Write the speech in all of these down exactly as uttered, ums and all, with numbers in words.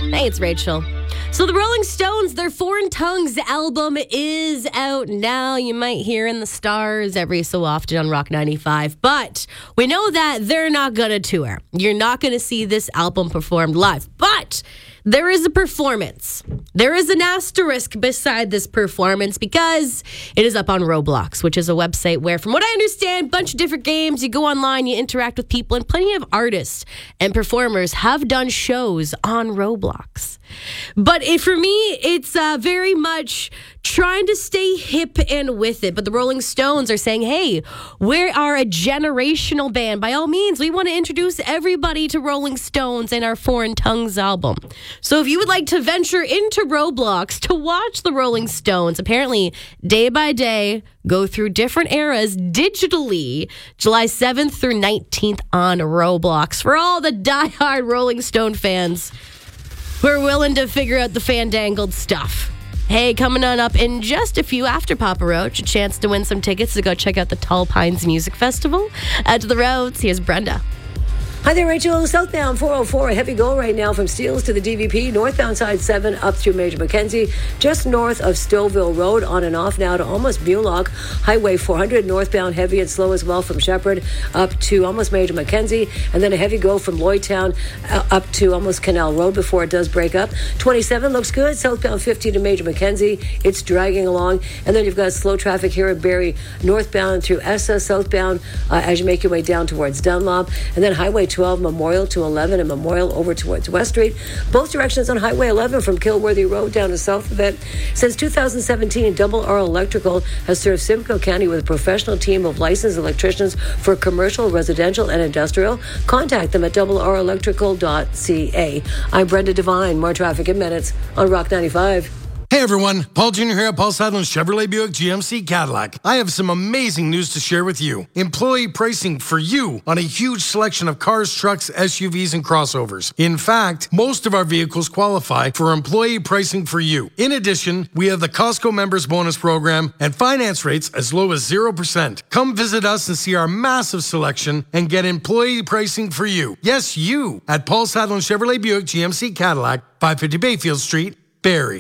Hey, it's Rachel. So the Rolling Stones, their Foreign Tongues album is out now. You might hear in the stars every so often on Rock ninety-five. But we know that they're not going to tour. You're not going to see this album performed live. But there is a performance. There is an asterisk beside this performance because it is up on Roblox, which is a website where, from what I understand, a bunch of different games, you go online, you interact with people, and plenty of artists and performers have done shows on Roblox. But it, for me, it's uh, very much trying to stay hip and with it. But the Rolling Stones are saying, hey, we are a generational band. By all means, we want to introduce everybody to Rolling Stones and our Foreign Tongues album. So if you would like to venture into Roblox to watch the Rolling Stones, apparently day by day, go through different eras digitally, July seventh through nineteenth on Roblox. For all the diehard Rolling Stone fans who are willing to figure out the fandangled stuff. Hey, coming on up in just a few after Papa Roach, a chance to win some tickets to go check out the Tall Pines Music Festival. Out to the roads, here's Brenda. Hi there, Rachel. Southbound four oh four, a heavy go right now from Steeles to the D V P. Northbound side seven up through Major Mackenzie. Just north of Stouffville Road, on and off now to almost Mulock. Highway four hundred, northbound heavy and slow as well from Shepherd up to almost Major Mackenzie. And then a heavy go from Lloydtown uh, up to almost Canal Road before it does break up. twenty-seven looks good. Southbound fifty to Major Mackenzie. It's dragging along. And then you've got slow traffic here at Barrie, northbound through Essa, southbound uh, as you make your way down towards Dunlop. And then Highway twelve, Memorial to eleven, and Memorial over towards West Street. Both directions on Highway eleven from Kilworthy Road down to south of it. Since two thousand seventeen, Double R Electrical has served Simcoe County with a professional team of licensed electricians for commercial, residential, and industrial. Contact them at double r electrical dot c a. I'm Brenda Devine. More traffic in minutes on Rock ninety-five. Hey everyone, Paul Junior here at Paul Sadler Chevrolet Buick G M C Cadillac. I have some amazing news to share with you. Employee pricing for you on a huge selection of cars, trucks, S U Vs, and crossovers. In fact, most of our vehicles qualify for employee pricing for you. In addition, we have the Costco Members Bonus Program and finance rates as low as zero percent. Come visit us and see our massive selection and get employee pricing for you. Yes, you at Paul Sadler Chevrolet Buick G M C Cadillac, five fifty Bayfield Street, Barrie.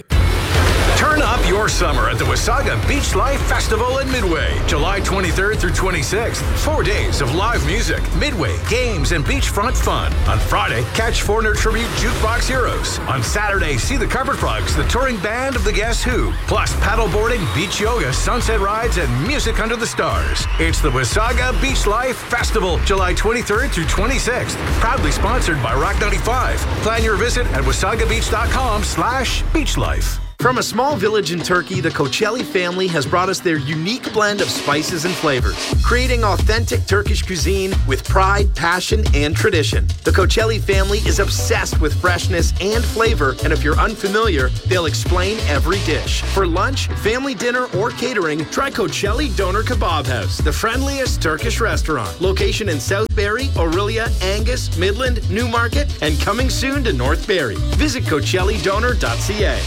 Turn up your summer at the Wasaga Beach Life Festival in Midway, July twenty-third through twenty-sixth. Four days of live music, Midway, games, and beachfront fun. On Friday, catch Foreigner Tribute Jukebox Heroes. On Saturday, see the Carpet Frogs, the touring band of the Guess Who. Plus paddleboarding, beach yoga, sunset rides, and music under the stars. It's the Wasaga Beach Life Festival, July twenty-third through twenty-sixth. Proudly sponsored by Rock ninety-five. Plan your visit at wasaga beach dot com slash beach life. From a small village in Turkey, the Koçelli family has brought us their unique blend of spices and flavors, creating authentic Turkish cuisine with pride, passion, and tradition. The Koçelli family is obsessed with freshness and flavor, and if you're unfamiliar, they'll explain every dish. For lunch, family dinner, or catering, try Koçelli Doner Kebab House, the friendliest Turkish restaurant. Location in South Barrie, Orillia, Angus, Midland, Newmarket, and coming soon to North Barrie. Visit koçelli doner dot c a.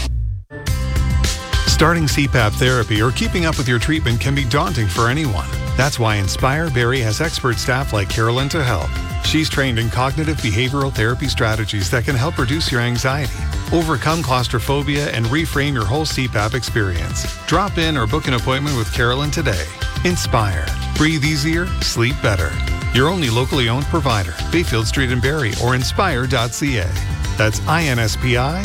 Starting C PAP therapy or keeping up with your treatment can be daunting for anyone. That's why Inspire Barrie has expert staff like Carolyn to help. She's trained in cognitive behavioral therapy strategies that can help reduce your anxiety, overcome claustrophobia, and reframe your whole C PAP experience. Drop in or book an appointment with Carolyn today. Inspire. Breathe easier, sleep better. Your only locally owned provider, Bayfield Street in Barrie or inspire dot c a. That's I N S P I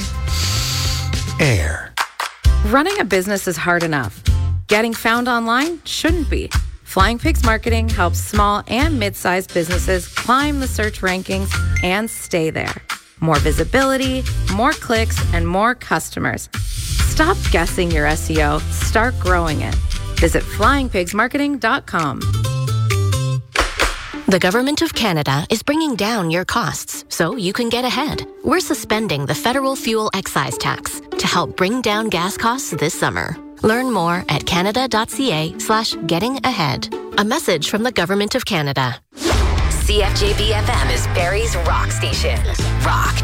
Air. Running a business is hard enough. Getting found online shouldn't be. Flying Pigs Marketing helps small and mid-sized businesses climb the search rankings and stay there. More visibility, more clicks, and more customers. Stop guessing your S E O. Start growing it. Visit flying pigs marketing dot com. The Government of Canada is bringing down your costs so you can get ahead. We're suspending the federal fuel excise tax to help bring down gas costs this summer. Learn more at canada dot c a slash getting ahead. A message from the Government of Canada. C F J B F M is Barrie's rock station. Rock